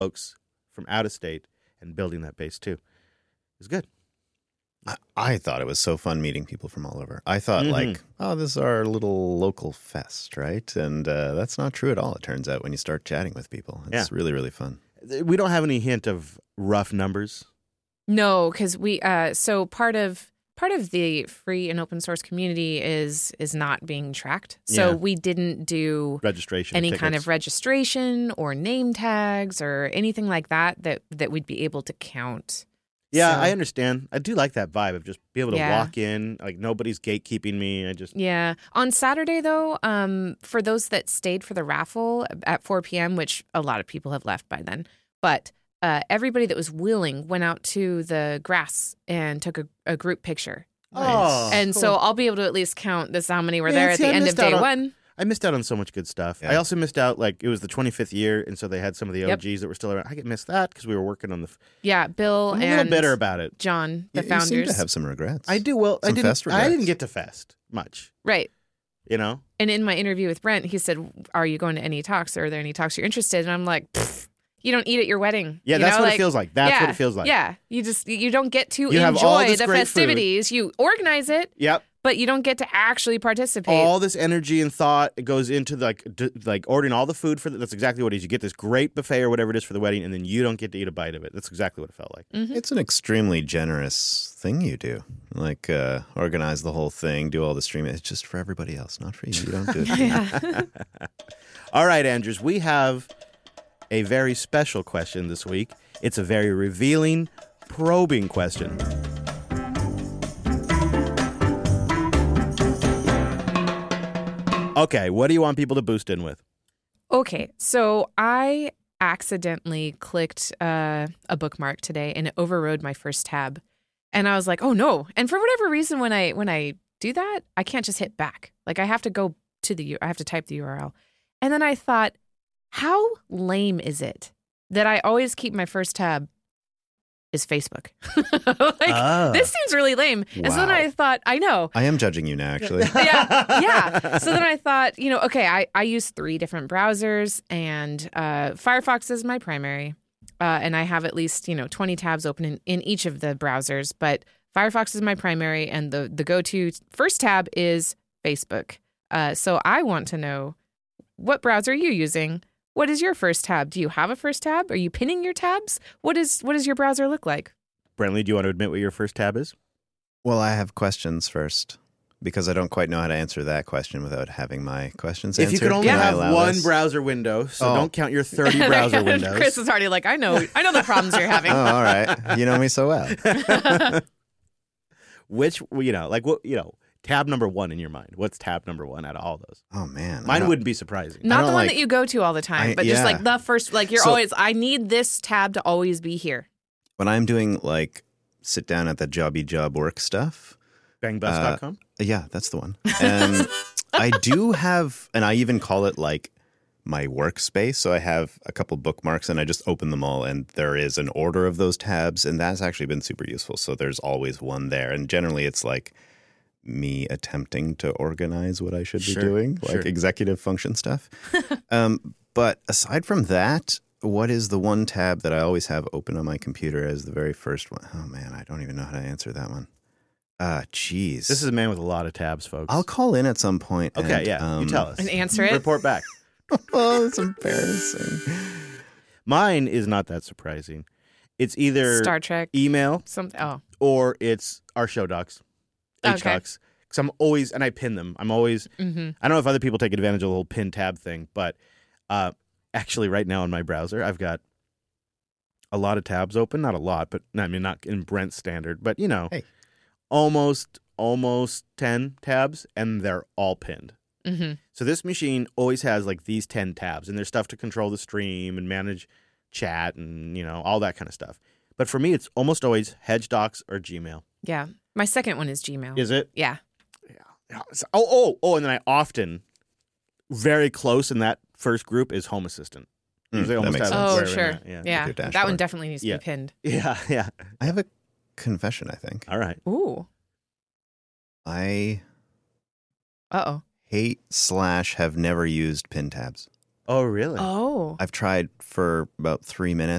folks from out of state and building that base too. It was good. I thought it was so fun meeting people from all over. I thought this is our little local fest, right? And that's not true at all, it turns out, when you start chatting with people. It's really, really fun. We don't have any hint of rough numbers. No, because we so part of the free and open source community is not being tracked. So we didn't do registration, any tickets. kind of registration or name tags or anything like that we'd be able to count. Yeah, So- I understand. I do like that vibe of just be able to walk in, like nobody's gatekeeping me. Yeah. On Saturday, though, for those that stayed for the raffle at 4 p.m., which a lot of people have left by then, but everybody that was willing went out to the grass and took a group picture. Oh, And cool. so I'll be able to at least count this how many were Man, there at see, the I end of missed out day on- one. I missed out on so much good stuff. Yeah. I also missed out, like, it was the 25th year, and so they had some of the Yep. OGs that were still around. I missed that because we were working on the... Yeah, Bill I'm a and little bitter about it. John, the You founders. seem to have some regrets. I do. Well, Some fest I didn't regrets. get to fest much, Right. you know? And in my interview with Brent, he said, "Are you going to any talks? Are there any talks you're interested?" And I'm like, "Pfft, you don't eat at your wedding." Yeah, You that's know, what it feels like. That's yeah, what it feels like. Yeah, you don't get to You have all enjoy this the great food. festivities. You organize it, Yep. but you don't get to actually participate. All this energy and thought goes into like ordering all the food for that's exactly what it is. You get this great buffet or whatever it is for the wedding, and then you don't get to eat a bite of it. That's exactly what it felt like. It's an extremely generous thing you do. Like, organize the whole thing, do all the streaming. It's just for everybody else, not for you. You don't do it. Yeah. All right, Andrews, we have a very special question this week. It's a very revealing, probing question. Okay, what do you want people to boost in with? Okay, so I accidentally clicked a bookmark today, and it overrode my first tab, and I was like, "Oh no!" And for whatever reason, when I do that, I can't just hit back. Like I have to go to I have to type the URL, and then I thought, how lame is it that I always keep my first tab is Facebook? This seems really lame. And so then Wow. I thought, I know. I am judging you now, actually. Yeah. So then I thought, okay, I use 3 different browsers, and Firefox is my primary. And I have at least, 20 tabs open in each of the browsers. But Firefox is my primary, and the go-to first tab is Facebook. So I want to know, what browser are you using? What is your first tab? Do you have a first tab? Are you pinning your tabs? What does your browser look like? Brentley, do you want to admit what your first tab is? Well, I have questions first, because I don't quite know how to answer that question without having my questions answered. If you could only Can I have allow one this? browser window, so Oh. don't count your 30 browser windows. Chris is already like, I know the problems you're having. Oh, all right. You know me so well. Which, tab number 1 in your mind. What's tab number 1 out of all those? Oh, man. I Mine don't- wouldn't be surprising. Not don't the one like- that you go to all the time, but just yeah. like the first, like you're So- always, I need this tab to always be here. When I'm doing, like, sit down at the jobby job work stuff, Bangbus.com? yeah, that's the one. And I do have, and I even call it, like, my workspace. So I have a couple bookmarks, and I just open them all, and there is an order of those tabs, and that's actually been super useful. So there's always one there. And generally it's like me attempting to organize what I should be Sure, doing, like sure. executive function stuff. But aside from that, what is the one tab that I always have open on my computer as the very first one? Oh, man, I don't even know how to answer that one. Geez. This is a man with a lot of tabs, folks. I'll call in at some point. Okay, and, yeah. You tell us. And answer it. Report back. Oh, it's embarrassing. Mine is not that surprising. It's either Star Trek, email something. Oh, or it's our show docs, Okay. H-docs. Because I'm always, and I pin them. I'm always, mm-hmm. I don't know if other people take advantage of the whole pin tab thing, but actually right now in my browser, I've got a lot of tabs open. Not a lot, but I mean, not in Brent's standard, but Hey. almost 10 tabs, and they're all pinned. Mm-hmm. So this machine always has like these 10 tabs, and there's stuff to control the stream and manage chat and, all that kind of stuff. But for me, it's almost always Hedge Docs or Gmail. Yeah. My second one is Gmail. Is it? Yeah. Yeah. And then I often, very close in that first group is Home Assistant. Usually that almost makes have sense. Oh, wherever in sure. that, yeah. Yeah. your That one dashboard. definitely needs to Yeah. be pinned. Yeah. I have a confession, I think. All right. Ooh. I Uh-oh. hate / have never used pin tabs. Oh, really? Oh. I've tried for about 3 minutes.